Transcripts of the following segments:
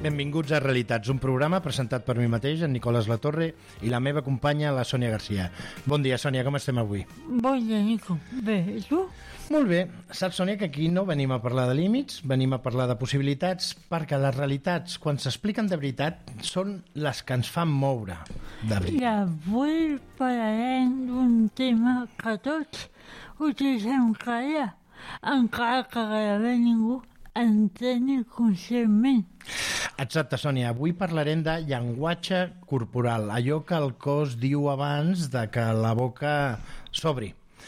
Benvinguts a Realitats, un programa presentat per mi mateix, en Nicolás Latorre, i la meva companya, la Sònia Garcia. Bon dia, Sònia, com estem avui? Bon dia, Nico. Bé, i tu? Molt bé. Saps, Sònia, que aquí no venim a parlar de límits, venim a parlar de possibilitats, perquè les realitats, quan s'expliquen de veritat, són les que ens fan moure de veritat. I avui parlarem d'un tema que tots utilitzem cada dia, encara que gairebé ningú enteni conscientment. Exacte, Sònia. Avui parlarem de llenguatge corporal, allò que el cos diu abans de que la boca s'obri,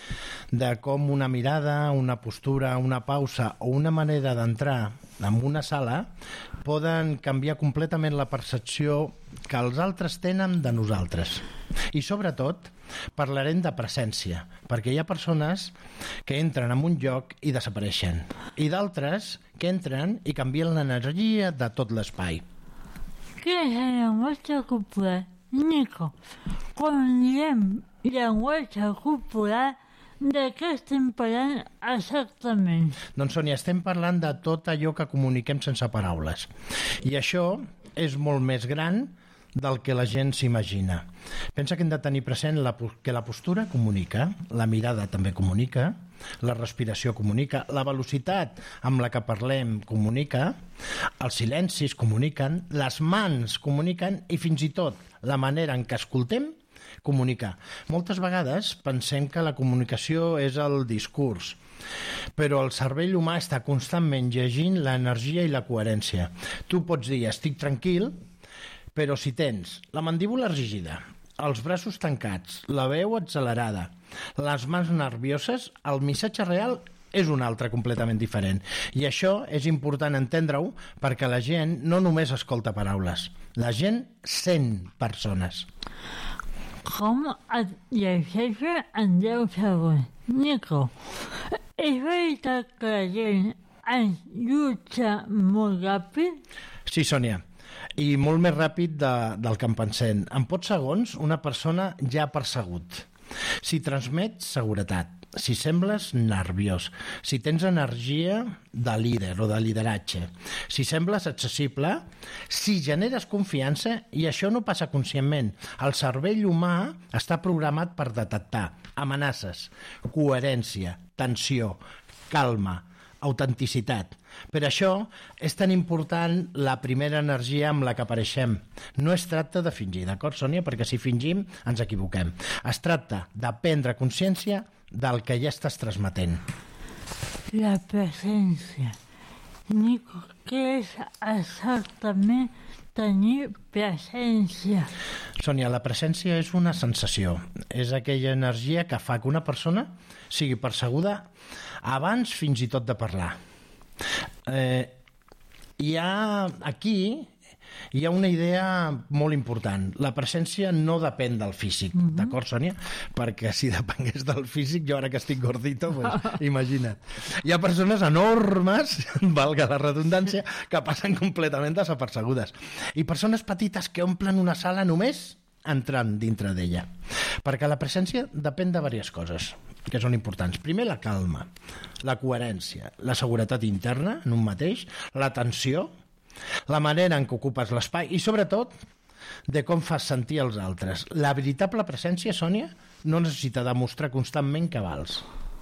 de com una mirada, una postura, una pausa o una manera d'entrar en una sala poden canviar completament la percepció que els altres tenen de nosaltres. I sobretot parlarem de presència, perquè hi ha persones que entren en un lloc i desapareixen, i d'altres que entren i canvien l'energia de tot l'espai. Què és el llenguatge corporal? Nico, quan diem llenguatge corporal, de què estem parlant exactament? Doncs, Sònia, estem parlant de tot allò que comuniquem sense paraules. I això és molt més gran del que la gent s'imagina. Pensa que hem de tenir present que la postura comunica, la mirada també comunica, la respiració comunica, la velocitat amb la que parlem comunica, els silencis comuniquen, les mans comuniquen i fins i tot la manera en què escoltem comunicar. Moltes vegades pensem que la comunicació és el discurs, però el cervell humà està constantment llegint l'energia i la coherència. Tu pots dir estic tranquil, però si tens la mandíbula rígida, els braços tancats, la veu accelerada, les mans nervioses, el missatge real és un altre completament diferent. I això és important entendre-ho perquè la gent no només escolta paraules, la gent sent persones. Com et llegeixo en 10 segons? Nico, és veritat que la gent ens jutja molt ràpid? Sí, Sònia, i molt més ràpid del que en pensem. En pocs segons una persona ja ha percebut si transmets seguretat, si sembles nerviós, si tens energia de líder o de lideratge, si sembles accessible, si generes confiança, i això no passa conscientment. El cervell humà està programat per detectar amenaces, coherència, tensió, calma, autenticitat. Per això és tan important la primera energia amb la que apareixem. No es tracta de fingir, d'acord, Sònia? Perquè si fingim ens equivoquem. Es tracta de prendre consciència del que ja estàs transmetent. La presència. Nico, què és exactament tenir presència? Sònia, la presència és una sensació. És aquella energia que fa que una persona sigui percebuda abans fins i tot de parlar. Aquí hi ha una idea molt important. La presència no depèn del físic, d'acord, Sònia? Perquè si depengués del físic, jo ara que estic gordito, pues, imagina't. Hi ha persones enormes, valga la redundància, que passen completament desapercebudes. I persones petites que omplen una sala només entrant dintre d'ella. Perquè la presència depèn de diverses coses que són importants. Primer, la calma, la coherència, la seguretat interna en un mateix, l'atenció, la manera en què ocupes l'espai i, sobretot, de com fas sentir els altres. La veritable presència, Sònia, no necessita demostrar constantment que vals.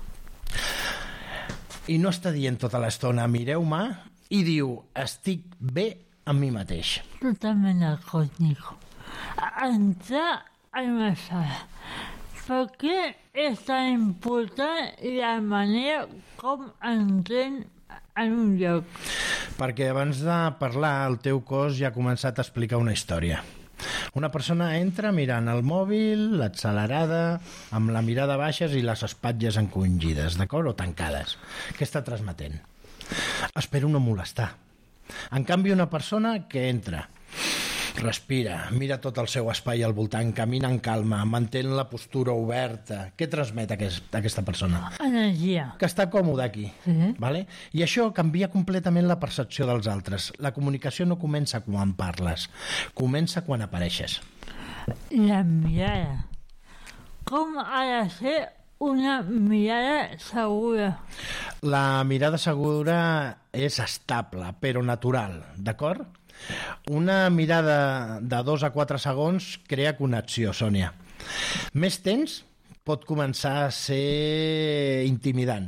I no està dient tota l'estona mireu-me i diu estic bé amb mi mateix. Totalment d'acord, Nico. Entrar en una sala. Per què és tan important la manera com entrem en un lloc? Perquè abans de parlar el teu cos ja ha començat a explicar una història. Una persona entra mirant el mòbil, l'accelerada, amb la mirada baixes i les espatlles encongides, d'acord? O tancades. Què està transmetent? Espero no molestar. En canvi, una persona que entra, respira, mira tot el seu espai al voltant, camina en calma, mantén la postura oberta. Què transmet aquesta persona? Energia. Que està còmode aquí. Sí. Vale? I això canvia completament la percepció dels altres. La comunicació no comença quan parles, comença quan apareixes. La mirada. Com ha de ser una mirada segura? La mirada segura és estable, però natural, d'acord? Una mirada de 2 a 4 segons crea connexió, Sònia. Més temps pot començar a ser intimidant.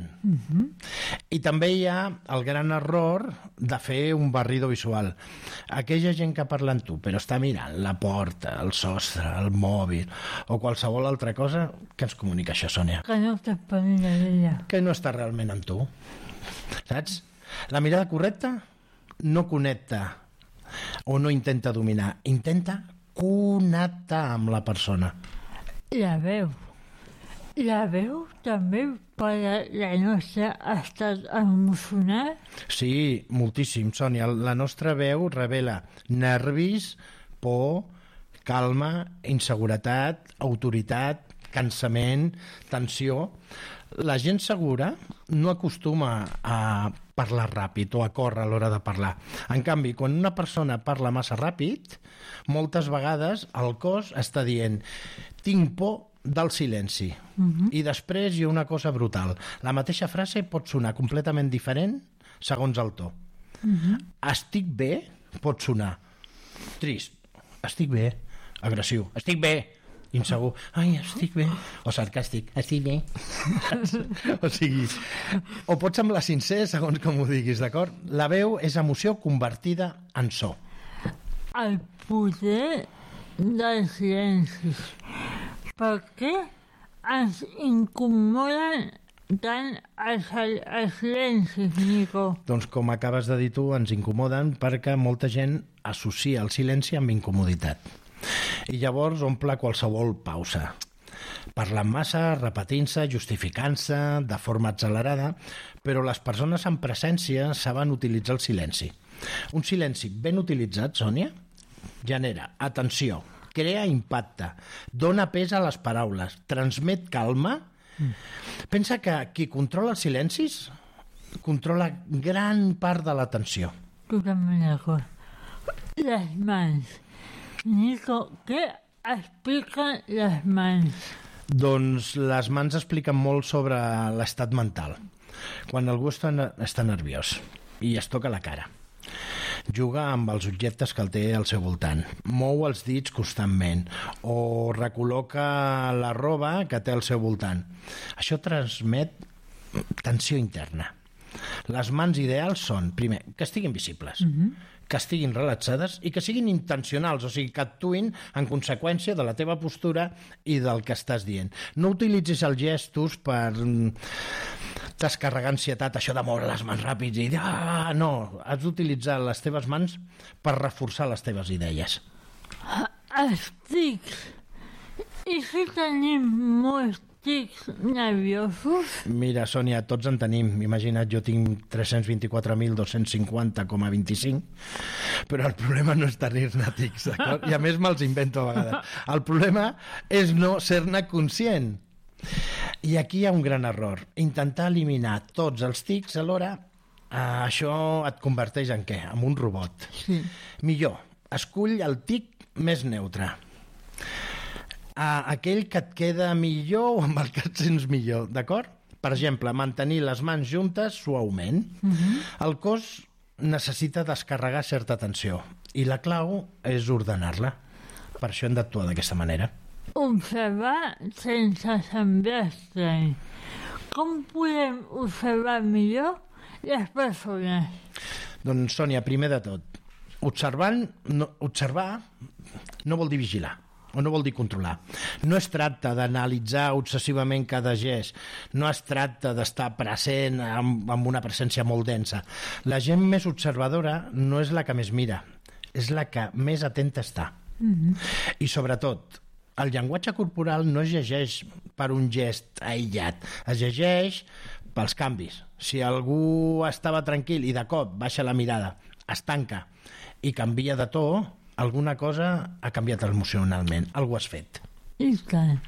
I també hi ha el gran error de fer un barrido visual. Aquella gent que parla amb tu, però està mirant la porta, el sostre, el mòbil o qualsevol altra cosa, què ens comunica això, Sònia? Que no estàs pendent d'ella. Que no està realment amb tu. Saps? La mirada correcta no connecta o no intenta dominar, intenta connectar amb la persona. La veu. La veu també per la nostra estat emocional? Sí, moltíssim, Sònia. La nostra veu revela nervis, por, calma, inseguretat, autoritat, cansament, tensió. La gent segura no acostuma a parlar ràpid o a córrer a l'hora de parlar. En canvi, quan una persona parla massa ràpid, moltes vegades el cos està dient tinc por del silenci. I després hi ha una cosa brutal. La mateixa frase pot sonar completament diferent segons el to. Estic bé pot sonar trist. Estic bé. Agressiu. Estic bé. Insegur. Ai, estic bé. O sarcàstic. Estic bé. O sigui, o pot semblar sincer segons com ho diguis, d'acord? La veu és emoció convertida en so. El poder dels silencis. Per què ens incomoden tant els silencis, Nico? Doncs com acabes de dir tu, ens incomoden perquè molta gent associa el silenci amb incomoditat. I llavors omple qualsevol pausa. Parlant massa, repetint-se, justificant-se de forma accelerada, però les persones en presència saben utilitzar el silenci. Un silenci ben utilitzat, Sònia, genera atenció, crea impacte, dona pes a les paraules, transmet calma. Pensa que qui controla els silencis controla gran part de l'atenció. Totalment d'acord. Les mans. Nico, què expliquen les mans? Doncs les mans expliquen molt sobre l'estat mental. Quan algú està nerviós i es toca la cara, juga amb els objectes que el té al seu voltant, mou els dits constantment o recol·loca la roba que té al seu voltant. Això transmet tensió interna. Les mans ideals són, primer, que estiguin visibles, que estiguin relaxades i que siguin intencionals, o sigui, que actuïn en conseqüència de la teva postura i del que estàs dient. No utilitzis els gestos per descarregar ansietat, això de moure les mans ràpids i dir, no, has d'utilitzar les teves mans per reforçar les teves idees. Els tics. I si tenim molts tics nerviosos? Mira, Sònia, tots en tenim. Imagina't, jo tinc 324.250,25, però el problema no és tenir-ne tics, d'acord? I a més me'ls invento a vegades. El problema és no ser-ne conscient. I aquí hi ha un gran error. Intentar eliminar tots els tics alhora, això et converteix en què? En un robot. Sí. Millor, escull el tic més neutre. Aquell que et queda millor o amb el que et sents millor, d'acord? Per exemple, mantenir les mans juntes suaument. El cos necessita descarregar certa tensió i la clau és ordenar-la. Per això hem d'actuar d'aquesta manera. Observar sense semblar estrany. Com podem observar millor les persones? Doncs, Sònia, primer de tot, observar no vol dir vigilar, o no vol dir controlar. No es tracta d'analitzar obsessivament cada gest, no es tracta d'estar present amb una presència molt densa. La gent més observadora no és la que més mira, és la que més atenta està. I sobretot, el llenguatge corporal no es llegeix per un gest aïllat, es llegeix pels canvis. Si algú estava tranquil i de cop baixa la mirada, es tanca i canvia de to, alguna cosa ha canviat emocionalment, algú has fet. I tant.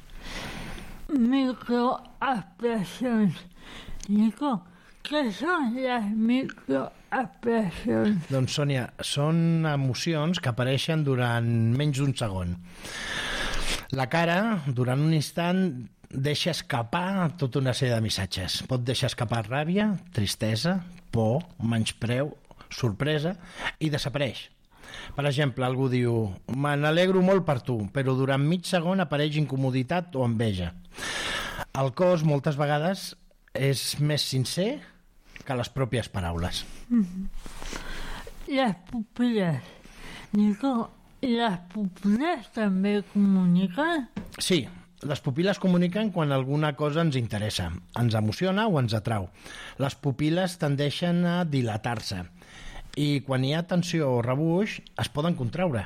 Microexpressions. Nico, què són les microexpressions? Doncs, Sònia, són emocions que apareixen durant menys d'un segon. La cara, durant un instant, deixa escapar tota una sèrie de missatges. Pot deixar escapar ràbia, tristesa, por, menyspreu, sorpresa i desapareix. Per exemple, algú diu me n'alegro molt per tu, però durant mig segon apareix incomoditat o enveja. El cos moltes vegades és més sincer que les pròpies paraules. Les pupil·les. Nico, les pupil·les també comuniquen? Sí, les pupil·les comuniquen quan alguna cosa ens interessa, ens emociona o ens atrau. Les pupil·les tendeixen a dilatar-se i quan hi ha tensió o rebuix es poden contraure.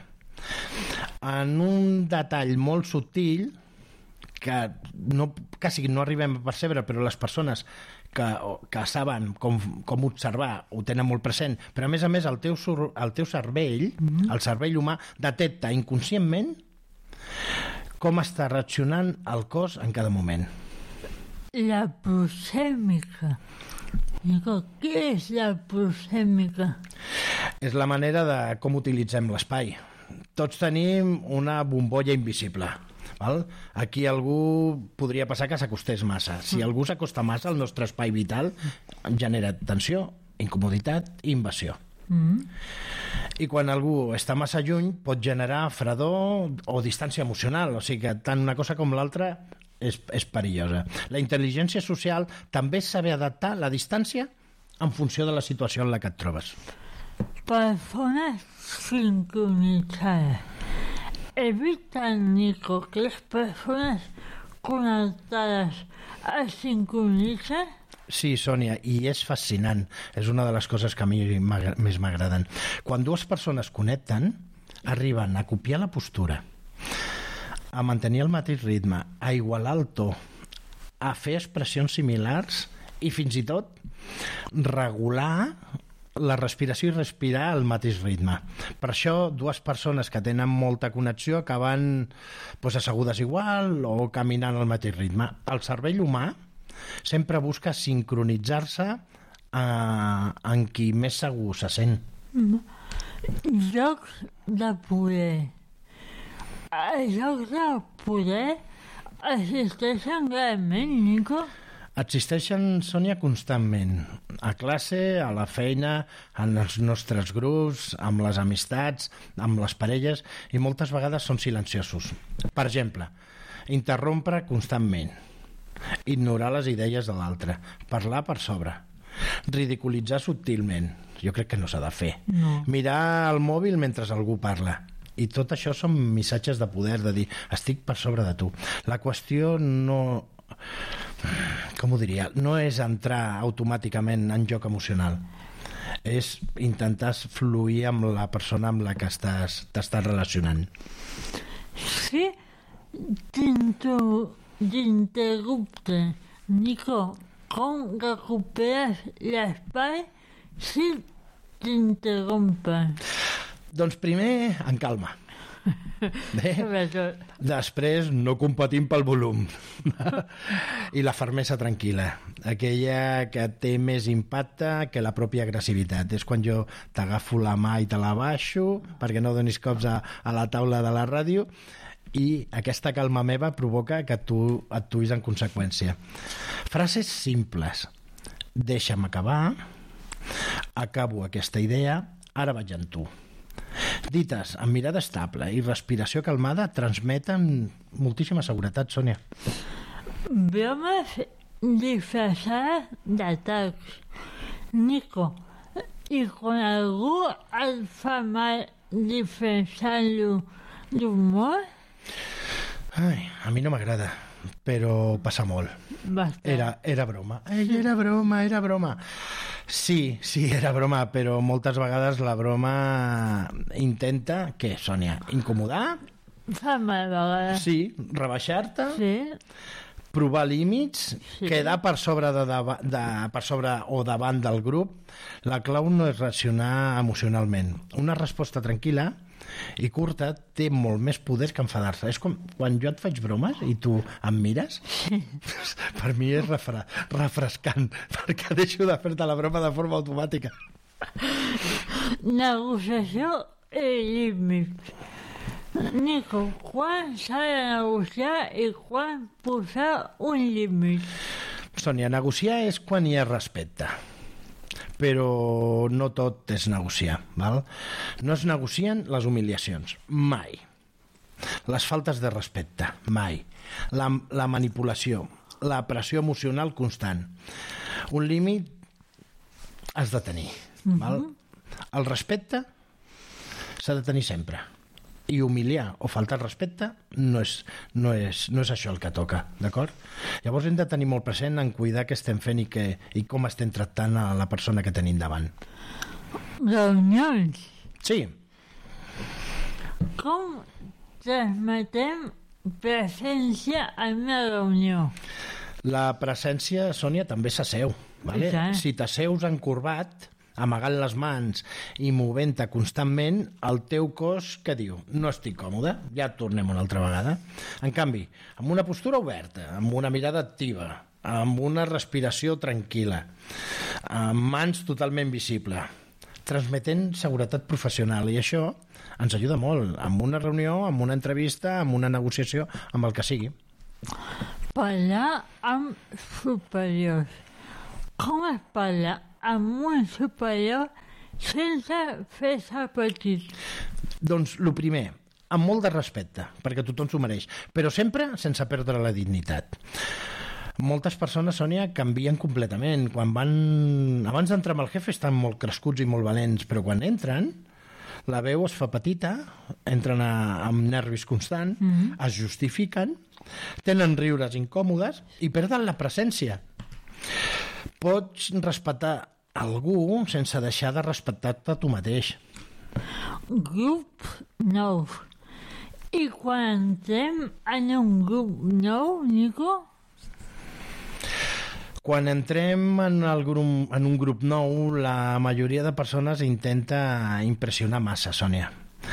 En un detall molt subtil que quasi no arribem a percebre, però les persones que saben com observar ho tenen molt present, però a més el teu cervell, el cervell humà, detecta inconscientment com està reaccionant el cos en cada moment. La prosèmica. Nico, què és la prosèmica? És la manera de com utilitzem l'espai. Tots tenim una bombolla invisible. Val? Aquí algú podria passar que s'acostés massa. Si algú s'acosta massa al nostre espai vital, genera tensió, incomoditat i invasió. I quan algú està massa lluny pot generar fredor o distància emocional, o sigui que tant una cosa com l'altra és perillosa. La intel·ligència social també és saber adaptar la distància en funció de la situació en la que et trobes. Persones sincronitzades. Eviten, Nico, que les persones connectades es sincronitzen? Sí, Sònia, i és fascinant. És una de les coses que a mi més m'agraden. Quan dues persones connecten, arriben a copiar la postura, a mantenir el mateix ritme, a igualar el to, a fer expressions similars i fins i tot regular la respiració i respirar al mateix ritme. Per això, dues persones que tenen molta connexió acaben assegudes igual o caminant al mateix ritme. El cervell humà sempre busca sincronitzar-se en qui més segur se sent. Jocs de poder. Els jocs de poder existeixen realment, Nico? Existeixen, Sònia, constantment. A classe, a la feina, en els nostres grups, amb les amistats, amb les parelles, i moltes vegades són silenciosos. Per exemple, interrompre constantment, ignorar les idees de l'altre, parlar per sobre, ridiculitzar subtilment. Jo crec que no s'ha de fer. No. Mirar el mòbil mentre algú parla. I tot això són missatges de poder, de dir, estic per sobre de tu. La qüestió no... Com ho diria? No és entrar automàticament en joc emocional. És intentar fluir amb la persona amb la que t'estàs relacionant. Sí, t'interrupte. Nico, com recuperes l'espai si t'interrompen? Doncs primer, en calma. Bé? Després, no competint pel volum. I la fermesa tranquil·la, aquella que té més impacte que la pròpia agressivitat. És quan jo t'agafo la mà i te la baixo perquè no donis cops a la taula de la ràdio, i aquesta calma meva provoca que tu actuïs en conseqüència. Frases simples. Deixa'm acabar, acabo aquesta idea, ara vaig amb tu. Dites amb mirada estable i respiració calmada transmeten moltíssima seguretat, Sònia. Bromes disfressades d'atacs. Nico, i quan algú et fa mal disfressant-lo d'humor? Ai, a mi no m'agrada, però passa molt. Bastant. Era broma. Era broma. Sí, era broma, però moltes vegades la broma intenta, què, Sònia? Incomodar? Fa mal a vegades. Sí, rebaixar-te? Sí. Provar límits, Sí. quedar per sobre per sobre o davant del grup. La clau no és reaccionar emocionalment. Una resposta tranquil·la i curta té molt més poder que enfadar-se. És com quan jo et faig bromes i tu em mires. Per mi és refrescant, perquè deixo de fer-te la broma de forma automàtica. Negociació i límits. Nico, quan s'ha de negociar i quan posar un límit? Sònia, negociar és quan hi ha respecte, però no tot és negociar, val? No es negocien les humiliacions, mai. Les faltes de respecte, mai. La manipulació, la pressió emocional constant. Un límit has de tenir, val? El respecte s'ha de tenir sempre. I humiliar o faltar al respecte no és això el que toca, d'acord? Llavors hem de tenir molt present en cuidar què estem fent i com estem tractant a la persona que tenim davant. Reunions. Sí, Com transmetem presència en una reunió? la presència, Sònia, també s'asseu. Vale? I tant. Si t'asseus encorbat, amagant les mans i movent-te constantment, el teu cos, què diu? No estic còmode, ja tornem una altra vegada. En canvi, amb una postura oberta, amb una mirada activa, amb una respiració tranquil·la, amb mans totalment visibles, transmetent seguretat professional, i això ens ajuda molt, amb una reunió, amb una entrevista, amb una negociació, amb el que sigui. Parlar amb superiors. Com es parla amb un superior sense fer-se petit? Doncs, el primer, amb molt de respecte, perquè tothom s'ho mereix, però sempre sense perdre la dignitat. Moltes persones, Sònia, canvien completament. Abans d'entrar amb el jefe estan molt crescuts i molt valents, però quan entren, la veu es fa petita, entren amb nervis constants, es justifiquen, tenen riures incòmodes i perden la presència. Pots respectar algú sense deixar de respectar-te tu mateix. Grup nou. I quan entrem en un grup nou, Nico? Quan entrem en un grup nou, la majoria de persones intenta impressionar massa, Sònia.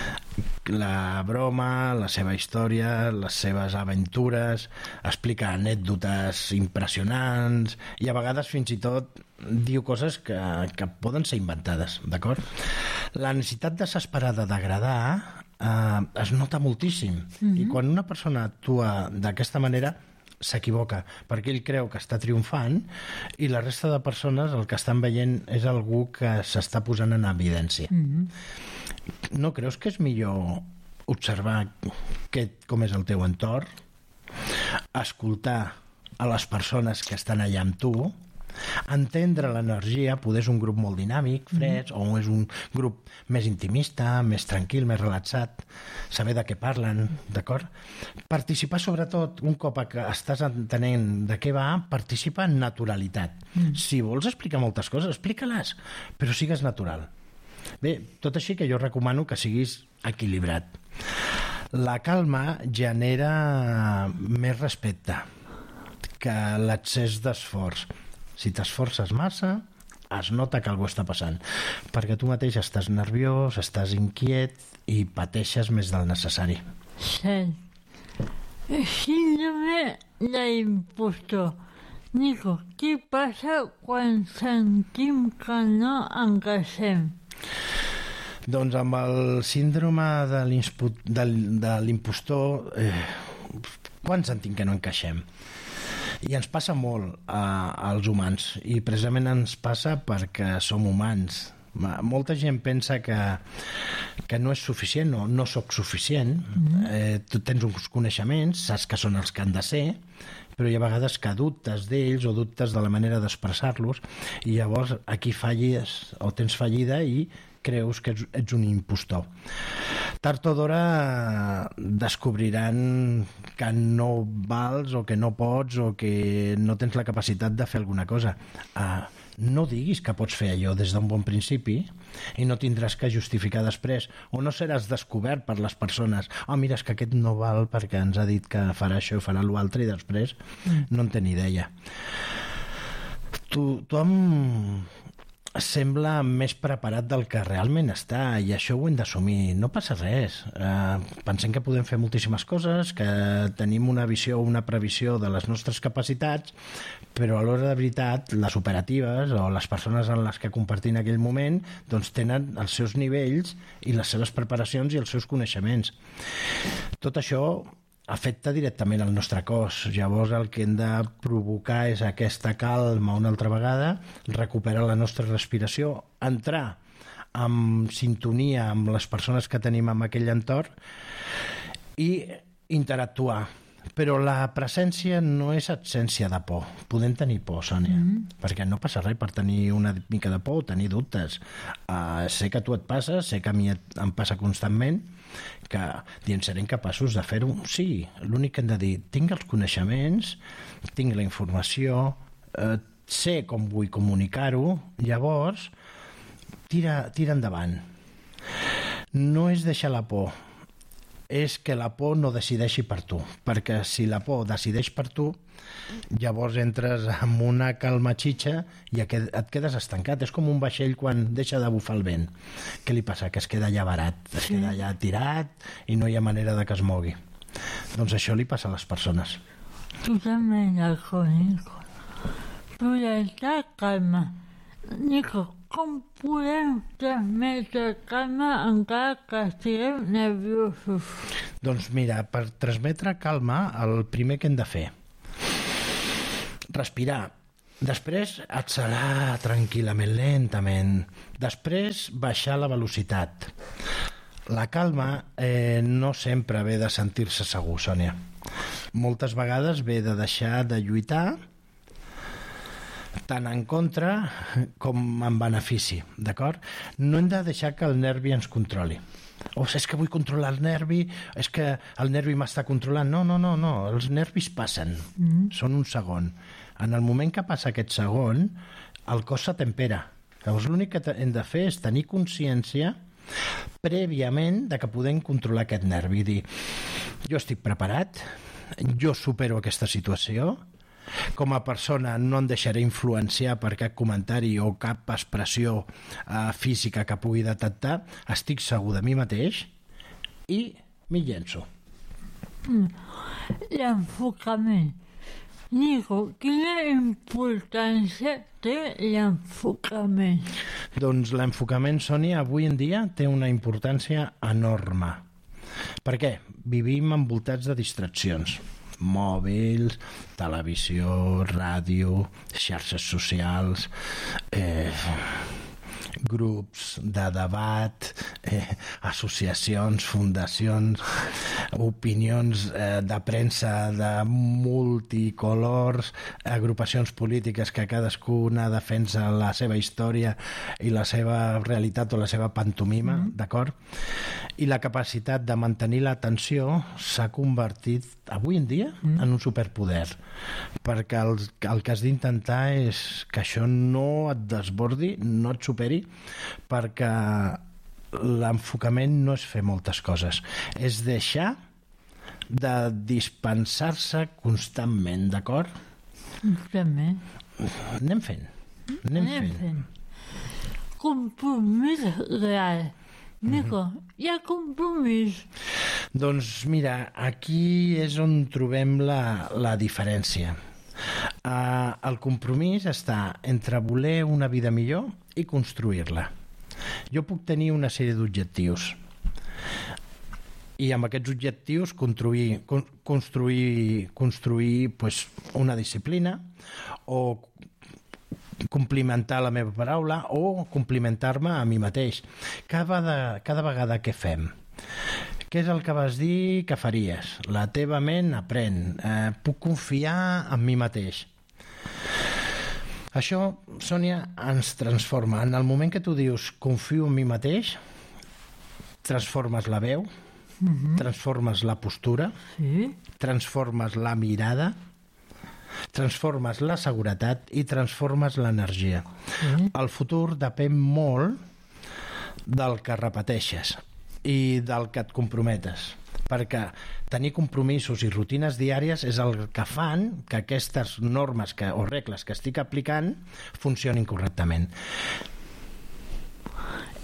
La broma, la seva història, les seves aventures, explica anècdotes impressionants i a vegades fins i tot diu coses que poden ser inventades, d'acord? La necessitat desesperada d'agradar es nota moltíssim i quan una persona actua d'aquesta manera s'equivoca, perquè ell creu que està triomfant i la resta de persones el que estan veient és algú que s'està posant en evidència. No creus que és millor observar com és el teu entorn, escoltar a les persones que estan allà amb tu, entendre l'energia, poder és un grup molt dinàmic, fred, o és un grup més intimista, més tranquil, més relaxat, saber de què parlen, d'acord? Participar sobretot, un cop que estàs entenent de què va, participa en naturalitat. Si vols explicar moltes coses, explica-les, però sigues natural. Bé, tot així que jo recomano que siguis equilibrat. La calma genera més respecte que l'excés d'esforç. Si t'esforces massa, es nota que algú està passant, perquè tu mateix estàs nerviós, estàs inquiet i pateixes més del necessari. Cert. Síndrome de l'impostor. Nico, què passa quan sentim que no encaixem? Doncs amb el síndrome de l'impostor, quan sentim que no encaixem? I ens passa molt als humans, i precisament ens passa perquè som humans. Molta gent pensa que no és suficient o no sóc suficient. Tu tens uns coneixements, saps que són els que han de ser, però hi ha vegades que dubtes d'ells o dubtes de la manera d'expressar-los i llavors aquí falles o tens fallida i creus que ets un impostor. Tard o d'hora descobriran que no vals o que no pots o que no tens la capacitat de fer alguna cosa. No diguis que pots fer allò des d'un bon principi i no tindràs que justificar després, o no seràs descobert per les persones. Mira, és que aquest no val perquè ens ha dit que farà això i farà l'altre i després no en té ni idea. Tothom sembla més preparat del que realment està, i això ho hem d'assumir. No passa res. Pensem que podem fer moltíssimes coses, que tenim una visió o una previsió de les nostres capacitats, però a l'hora de veritat les operatives o les persones en les que compartim aquell moment doncs tenen els seus nivells i les seves preparacions i els seus coneixements. Tot això afecta directament el nostre cos. Llavors el que hem de provocar és aquesta calma una altra vegada, recuperar la nostra respiració, entrar en sintonia amb les persones que tenim en aquell entorn i interactuar. Però la presència no és absència de por. Podem tenir por, Sònia, perquè no passa res per tenir una mica de por o tenir dubtes. Sé que a tu et passa, sé que a mi em passa constantment, que serem capaços de fer-ho. Sí, l'únic que hem de dir, tinc els coneixements, tinc la informació, sé com vull comunicar-ho, llavors tira endavant. No és deixar la por, és que la por no decideixi per tu, perquè si la por decideix per tu, llavors entres en una calma xitxa i et quedes estancat. És com un vaixell quan deixa de bufar el vent. Què li passa? Que es queda allà varat, es queda allà tirat i no hi ha manera de que es mogui. Doncs això li passa a les persones. Totalment d'acord, Nico. Però ja calma. Nico, com podem transmetre calma encara que estiguem nerviosos? Doncs mira, per transmetre calma, el primer que hem de fer, respirar. Després, exhalar tranquil·lament, lentament. Després, baixar la velocitat. La calma no sempre ve de sentir-se segur, Sònia. Moltes vegades ve de deixar de lluitar tant en contra com en benefici, d'acord? No hem de deixar que el nervi ens controli. És que vull controlar el nervi, és que el nervi m'està controlant. No, els nervis passen, són un segon. En el moment que passa aquest segon, el cos s'atempera. Llavors l'únic que hem de fer és tenir consciència prèviament de que podem controlar aquest nervi, dir, jo estic preparat, jo supero aquesta situació, com a persona no em deixaré influenciar per cap comentari o cap expressió física que pugui detectar, estic segur de mi mateix i m'hi llenço. L'enfocament. Nico, quina importància té l'enfocament? Doncs l'enfocament, Sònia, avui en dia té una importància enorme. Per què? Vivim envoltats de distraccions. Mòbils, televisió, ràdio, xarxes socials, grups de debat, associacions, fundacions, opinions de premsa de multicolors, agrupacions polítiques que cadascuna defensa la seva història i la seva realitat o la seva pantomima, d'acord? I la capacitat de mantenir l'atenció s'ha convertit avui en dia en un superpoder, perquè el que has d'intentar és que això no et desbordi, no et superi, perquè l'enfocament no és fer moltes coses, és deixar de dispensar-se constantment, d'acord? També. Anem fent. Compromís real. Nico, hi ha compromís. Doncs mira, aquí és on trobem la diferència. El compromís està entre voler una vida millor i construir-la. Jo puc tenir una sèrie d'objectius i amb aquests objectius construir pues, una disciplina o complimentar la meva paraula o complimentar-me a mi mateix. Cada vegada que fem, què és el que vas dir que faries? La teva ment aprèn. Puc confiar en mi mateix. Això, Sònia, ens transforma. En el moment que tu dius confio en mi mateix, transformes la veu, transformes la postura, transformes la mirada, transformes la seguretat i transformes l'energia. El futur depèn molt del que repeteixes i del que et comprometes, perquè tenir compromisos i rutines diàries és el que fan que aquestes normes o regles que estic aplicant funcionin correctament.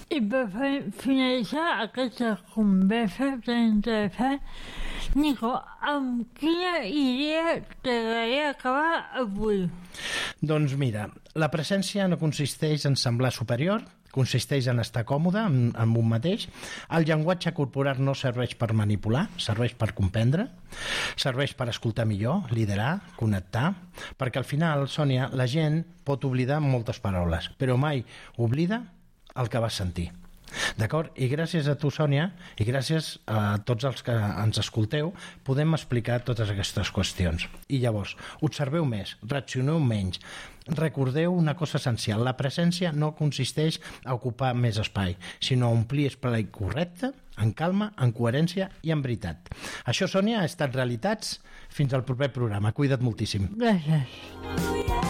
I per finalitzar aquesta conversa tan interessant, Nico, amb quina idea t'agradaria acabar avui? Doncs mira, la presència no consisteix en semblar superior, consisteix en estar còmode amb un mateix. El llenguatge corporal no serveix per manipular, serveix per comprendre, serveix per escoltar millor, liderar, connectar, perquè al final, Sònia, la gent pot oblidar moltes paraules, però mai oblida el que vas sentir. D'acord? I gràcies a tu, Sònia, i gràcies a tots els que ens escolteu, podem explicar totes aquestes qüestions. I llavors, observeu més, reaccioneu menys, recordeu una cosa essencial, la presència no consisteix a ocupar més espai, sinó a omplir espai correcte, en calma, en coherència i en veritat. Això, Sònia, ha estat Realitats. Fins al proper programa. Cuida't moltíssim. Gràcies.